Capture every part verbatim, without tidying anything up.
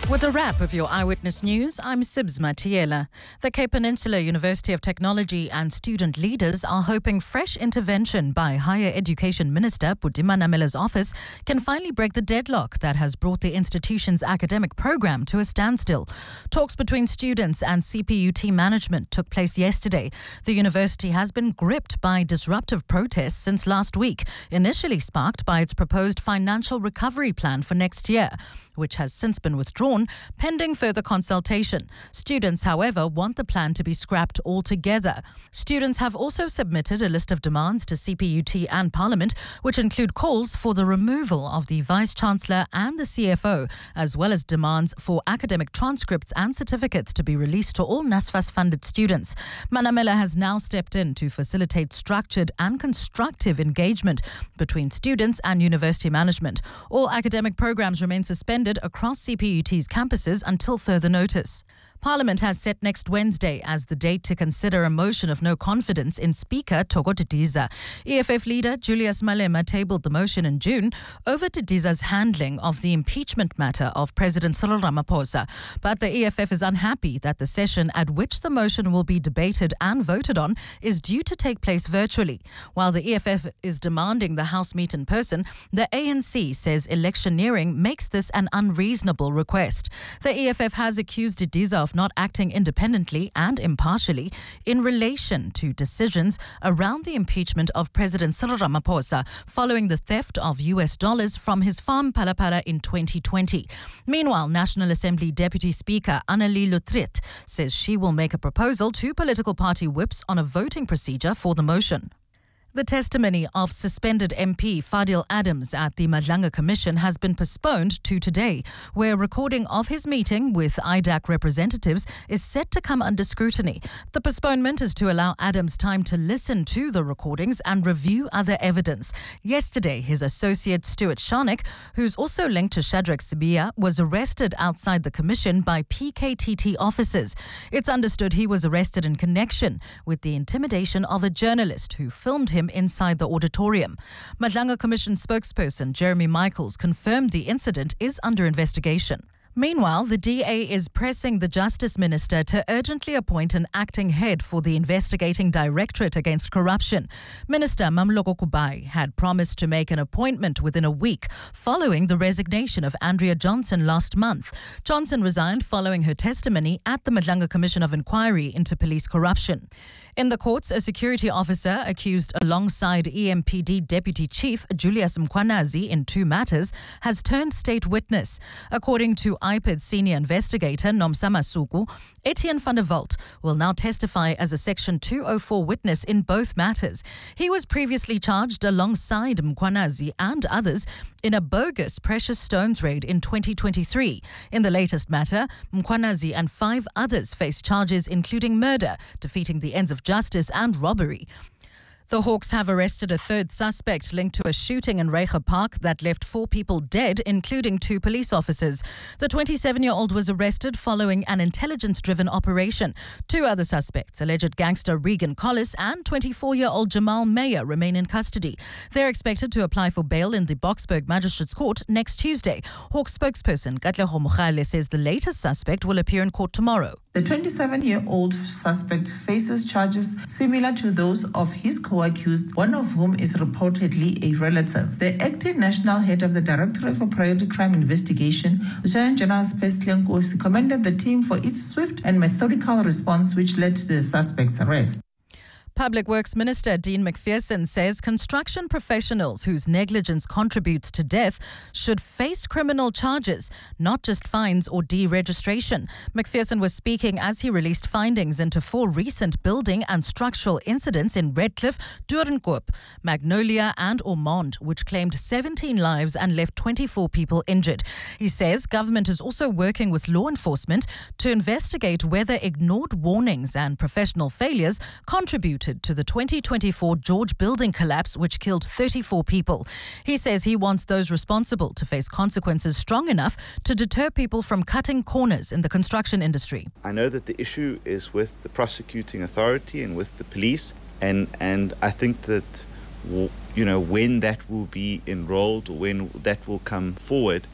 With a wrap of your Eyewitness News, I'm Sibs Matiela. The Cape Peninsula University of Technology and student leaders are hoping fresh intervention by Higher Education Minister Buti Manamela's office can finally break the deadlock that has brought the institution's academic program to a standstill. Talks between students and C P U T management took place yesterday. The university has been gripped by disruptive protests since last week, initially sparked by its proposed financial recovery plan for next year, which has since been withdrawn pending further consultation. Students, however, want the plan to be scrapped altogether. Students have also submitted a list of demands to C P U T and Parliament, which include calls for the removal of the Vice-Chancellor and the C F O, as well as demands for academic transcripts and certificates to be released to all NSFAS-funded students. Manamela has now stepped in to facilitate structured and constructive engagement between students and university management. All academic programs remain suspended across C P U T's campuses until further notice. Parliament has set next Wednesday as the date to consider a motion of no confidence in Speaker Thoko Didiza. E F F leader Julius Malema tabled the motion in June over Didiza's handling of the impeachment matter of President Cyril Ramaphosa. But the E F F is unhappy that the session at which the motion will be debated and voted on is due to take place virtually. While the E F F is demanding the House meet in person, the A N C says electioneering makes this an unreasonable request. The E F F has accused Didiza of not acting independently and impartially in relation to decisions around the impeachment of President Cyril Ramaphosa following the theft of U S dollars from his farm Palapala in twenty twenty. Meanwhile, National Assembly Deputy Speaker Annelie Lotriet says she will make a proposal to political party whips on a voting procedure for the motion. The testimony of suspended M P Fadil Adams at the Madlanga Commission has been postponed to today, where a recording of his meeting with I D A C representatives is set to come under scrutiny. The postponement is to allow Adams time to listen to the recordings and review other evidence. Yesterday, his associate Stuart Sharnick, who's also linked to Shadrack Sibia, was arrested outside the Commission by P K T T officers. It's understood he was arrested in connection with the intimidation of a journalist who filmed him inside the auditorium. Madlanga Commission spokesperson Jeremy Michaels confirmed the incident is under investigation. Meanwhile, the D A is pressing the Justice Minister to urgently appoint an acting head for the investigating Directorate Against Corruption. Minister Mamloko Kubai had promised to make an appointment within a week following the resignation of Andrea Johnson last month. Johnson resigned following her testimony at the Madlanga Commission of Inquiry into police corruption. In the courts, a security officer accused alongside E M P D Deputy Chief Julius Mkhwanazi in two matters has turned state witness. According to I P I D senior investigator Nomsama Suku, Etienne van der Walt will now testify as a Section two oh four witness in both matters. He was previously charged alongside Mkhwanazi and others in a bogus precious stones raid in twenty twenty-three. In the latest matter, Mkhwanazi and five others face charges including murder, defeating the ends of justice and robbery. The Hawks have arrested a third suspect linked to a shooting in Reiger Park that left four people dead, including two police officers. The twenty-seven-year-old was arrested following an intelligence-driven operation. Two other suspects, alleged gangster Regan Collis and twenty-four-year-old Jamal Mayer, remain in custody. They're expected to apply for bail in the Boksburg Magistrates Court next Tuesday. Hawks spokesperson Katlego Mogale says the latest suspect will appear in court tomorrow. The twenty-seven-year-old suspect faces charges similar to those of his co-accused, one of whom is reportedly a relative. The acting national head of the Directorate for Priority Crime Investigation, Lieutenant General Space Nkosi, commended the team for its swift and methodical response which led to the suspect's arrest. Public Works Minister Dean McPherson says construction professionals whose negligence contributes to death should face criminal charges, not just fines or deregistration. McPherson was speaking as he released findings into four recent building and structural incidents in Redcliffe, Doornkop, Magnolia and Ormond, which claimed seventeen lives and left twenty-four people injured. He says government is also working with law enforcement to investigate whether ignored warnings and professional failures contribute to the twenty twenty-four George building collapse, which killed thirty-four people. He says he wants those responsible to face consequences strong enough to deter people from cutting corners in the construction industry. I know that the issue is with the prosecuting authority and with the police, and, and I think that, you know, when that will be enrolled, when that will come forward,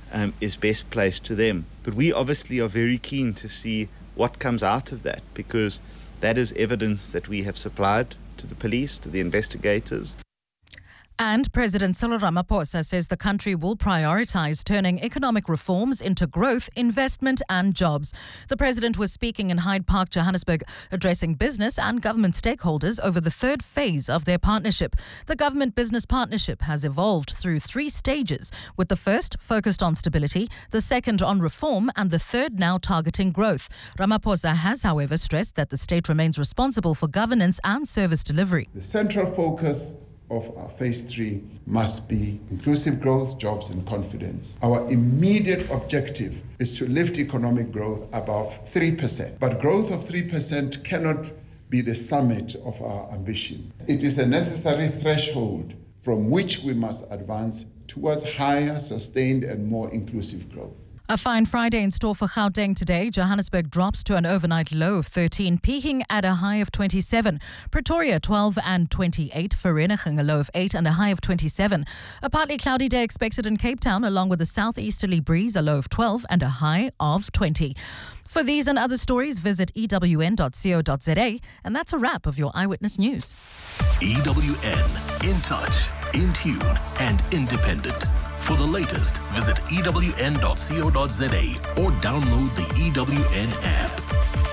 um, is best placed to them. But we obviously are very keen to see what comes out of that, because that is evidence that we have supplied to the police, to the investigators. And President Cyril Ramaphosa says the country will prioritize turning economic reforms into growth, investment and jobs. The president was speaking in Hyde Park, Johannesburg, addressing business and government stakeholders over the third phase of their partnership. The government-business partnership has evolved through three stages, with the first focused on stability, the second on reform and the third now targeting growth. Ramaphosa has, however, stressed that the state remains responsible for governance and service delivery. The central focus of our phase three must be inclusive growth, jobs and confidence. Our immediate objective is to lift economic growth above three percent. But growth of three percent cannot be the summit of our ambition. It is a necessary threshold from which we must advance towards higher, sustained and more inclusive growth. A fine Friday in store for Gauteng today. Johannesburg drops to an overnight low of thirteen, peaking at a high of twenty-seven. Pretoria twelve and twenty-eight. Vereeniging a low of eight and a high of twenty-seven. A partly cloudy day expected in Cape Town, along with a southeasterly breeze, a low of twelve and a high of twenty. For these and other stories, visit e w n dot co dot z a. And that's a wrap of your Eyewitness News. E W N, in touch, in tune and independent. For the latest, visit e w n dot co dot z a or download the E W N app.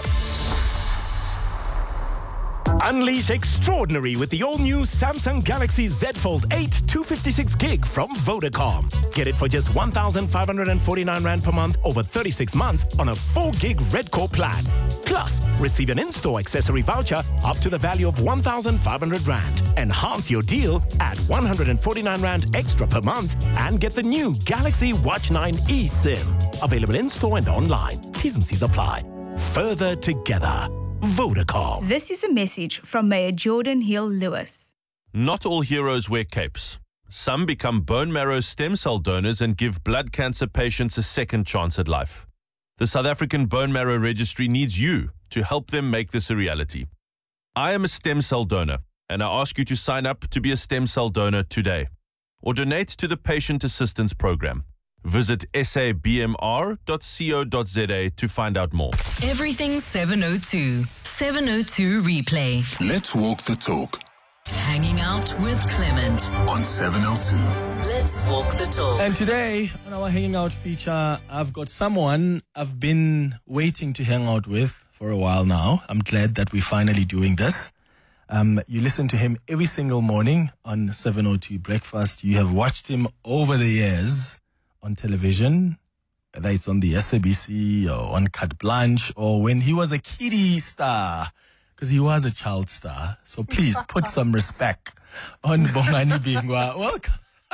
Unleash extraordinary with the all-new Samsung Galaxy Z Fold eight two fifty-six gig from Vodacom. Get it for just one thousand five hundred forty-nine rand per month over thirty-six months on a four gig Red Core plan. Plus, receive an in-store accessory voucher up to the value of one thousand five hundred rand. Enhance your deal at one hundred forty-nine rand extra per month and get the new Galaxy Watch nine eSIM. Available in-store and online. T's and C's apply. Further together. Vodacom. This is a message from Mayor Jordan Hill-Lewis. Not all heroes wear capes. Some become bone marrow stem cell donors and give blood cancer patients a second chance at life. The South African Bone Marrow Registry needs you to help them make this a reality. I am a stem cell donor, and I ask you to sign up to be a stem cell donor today, or donate to the Patient Assistance Program. Visit s a b m r dot co dot z a to find out more. Everything seven oh two. seven oh two Replay. Let's walk the talk Hanging out with Clement. on seven oh two. Let's walk the talk. And today, on our Hanging Out feature, I've got someone I've been waiting to hang out with for a while now. I'm glad that we're finally doing this. Um, you listen to him every single morning on seven oh two Breakfast. You have watched him over the years on television, whether it's on the S A B C or on Carte Blanche, or when he was a kiddie star, because he was a child star. So please put some respect on Bongani Bingwa. Welcome.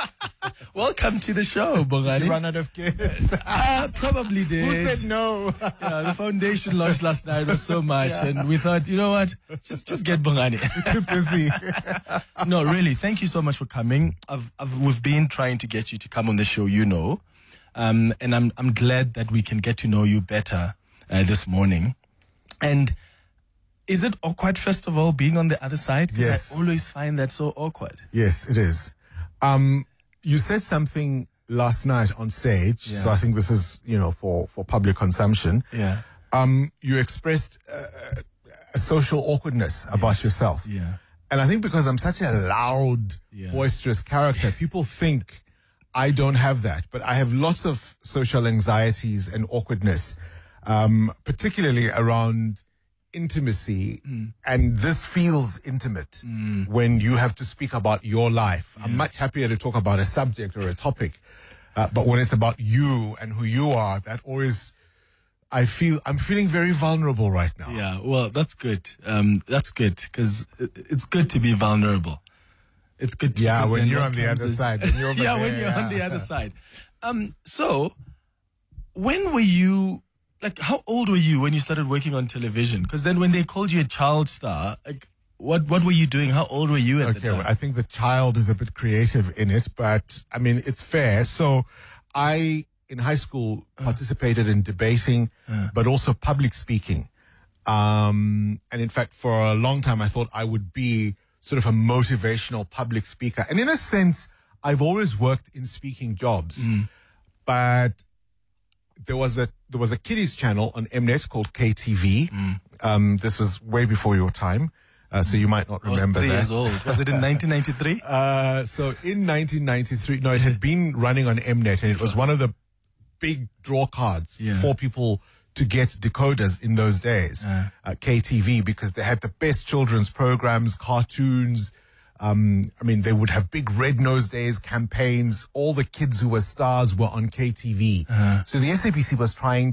Welcome to the show, Bongani. Did you run out of guests? I probably did. Who said no? Yeah, the foundation launched last night was so much, yeah. And we thought, you know what, just just get Bongani. Too busy. No, really, thank you so much for coming. I've, I've we've been trying to get you to come on the show, you know, um, and I'm I'm glad that we can get to know you better uh, this morning. And is it awkward, first of all, being on the other side? Because yes. I always find that so awkward. Yes, it is. Um, you said something last night on stage, Yeah. so I think this is, you know, for, for public consumption. Yeah. Um, you expressed uh, a social awkwardness about Yes. yourself. Yeah. And I think because I'm such a loud, Yeah. boisterous character, people think I don't have that. But I have lots of social anxieties and awkwardness, um, particularly around intimacy, mm. and this feels intimate mm. when you have to speak about your life. Yeah. I'm much happier to talk about a subject or a topic, uh, but when it's about you and who you are, that always, I feel, I'm feeling very vulnerable right now. Yeah, well, that's good. Um, that's good, because it's good to be vulnerable. It's good to Yeah, when you're on the other side. When you're over yeah, there, when you're yeah. on the other side. Um, so, when were you, like, how old were you when you started working on television? Because then when they called you a child star, like, what what were you doing? How old were you at okay, the time? Well, I think the child is a bit creative in it, but I mean, it's fair. So I, in high school, uh. participated in debating, uh. but also public speaking. Um, and in fact, for a long time, I thought I would be sort of a motivational public speaker. And in a sense, I've always worked in speaking jobs. Mm. but there was a there was a kiddies channel on Mnet called K T V. Mm. Um, this was way before your time, uh, so you might not remember I was three that. years old. Was it in nineteen ninety-three? Uh, so in nineteen ninety-three, no, it had been running on Mnet, and it was one of the big draw cards Yeah. for people to get decoders in those days. Yeah. Uh, K T V, because they had the best children's programs, cartoons. Um, I mean, they would have big Red Nose Days campaigns. All the kids who were stars were on K T V. Uh-huh. So the S A B C was trying